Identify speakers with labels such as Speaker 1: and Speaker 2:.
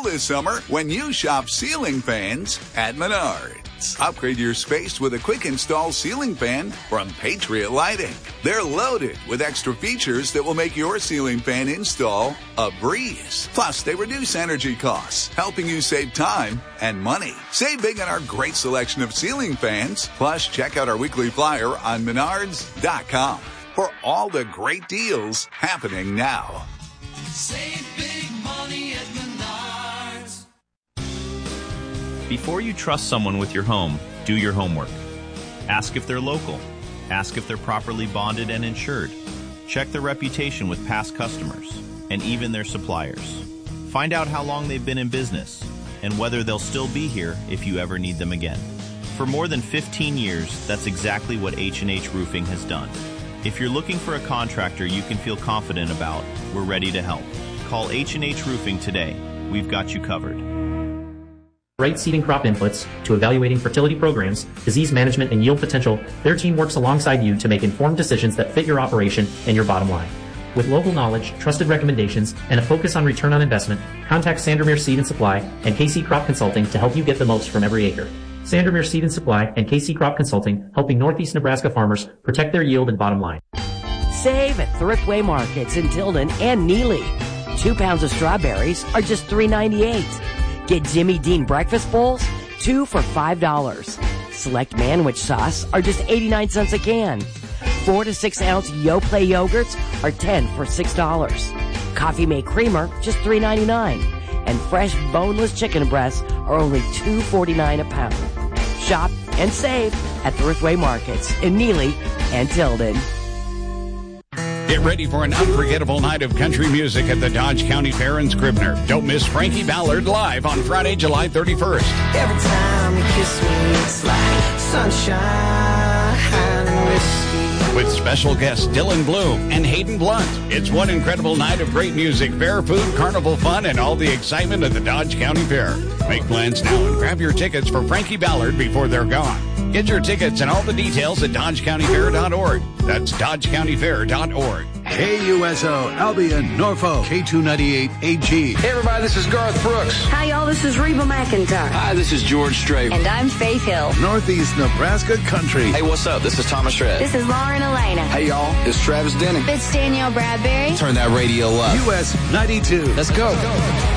Speaker 1: this summer when you shop ceiling fans at Menards. Upgrade your space with a quick install ceiling fan from Patriot Lighting. They're loaded with extra features that will make your ceiling fan install a breeze. Plus, they reduce energy costs, helping you save time and money. Save big on our great selection of ceiling fans. Plus, check out our weekly flyer on Menards.com for all the great deals happening now.
Speaker 2: Save big money at Menards.
Speaker 3: Before you trust someone with your home, do your homework. Ask if they're local. Ask if they're properly bonded and insured. Check their reputation with past customers and even their suppliers. Find out how long they've been in business and whether they'll still be here if you ever need them again. For more than 15 years, that's exactly what H&H Roofing has done. If you're looking for a contractor you can feel confident about, we're ready to help. Call H&H Roofing today. We've got you covered.
Speaker 4: Right seeding crop inputs to evaluating fertility programs, disease management, and yield potential, their team works alongside you to make informed decisions that fit your operation and your bottom line. With local knowledge, trusted recommendations, and a focus on return on investment, contact Sandermeer Seed and Supply and KC Crop Consulting to help you get the most from every acre. Sandermeer Seed and Supply and KC Crop Consulting, helping Northeast Nebraska farmers protect their yield and bottom line.
Speaker 5: Save at Thriftway Markets in Tilden and Neely. 2 pounds of strawberries are just $3.98. Get Jimmy Dean breakfast bowls, 2 for $5. Select Manwich sauce are just 89 cents a can. 4 to 6 ounce Yoplait yogurts are 10 for $6. Coffee Mate creamer, just $3.99. And fresh boneless chicken breasts are only $2.49 a pound. Shop and save at Thriftway Markets in Neely and Tilden.
Speaker 6: Get ready for an unforgettable night of country music at the Dodge County Fair in Scribner. Don't miss Frankie Ballard live on Friday, July 31st.
Speaker 7: Every time you kiss me, it's like sunshine and whiskey.
Speaker 6: With special guests Dylan Bloom and Hayden Blunt. It's one incredible night of great music, fair food, carnival fun, and all the excitement of the Dodge County Fair. Make plans now and grab your tickets for Frankie Ballard before they're gone. Get your tickets and all the details at DodgeCountyFair.org. That's DodgeCountyFair.org.
Speaker 8: KUSO, Albion, Norfolk, K298AG.
Speaker 9: Hey everybody, this is Garth Brooks.
Speaker 10: Hi y'all, this is Reba McEntire.
Speaker 9: Hi, this is George Strait.
Speaker 10: And I'm Faith Hill.
Speaker 8: Northeast Nebraska Country.
Speaker 11: Hey, what's up? This is Thomas Shred.
Speaker 10: This is Lauren Elena.
Speaker 9: Hey y'all, it's Travis Denning.
Speaker 10: It's Danielle Bradbury.
Speaker 11: Turn that radio up.
Speaker 8: US 92.
Speaker 9: Let's go.